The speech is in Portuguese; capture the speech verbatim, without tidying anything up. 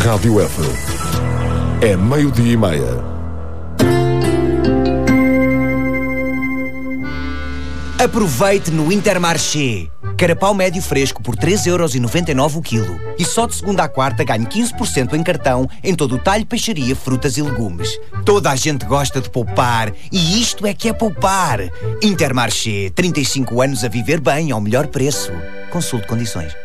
Rádio F. É meio-dia e meia. Aproveite no Intermarché. Carapau médio fresco por três euros e noventa e nove o quilo. E só de segunda à quarta ganhe quinze por cento em cartão em todo o talho, peixaria, frutas e legumes. Toda a gente gosta de poupar e isto é que é poupar. Intermarché, trinta e cinco anos a viver bem ao melhor preço. Consulte condições.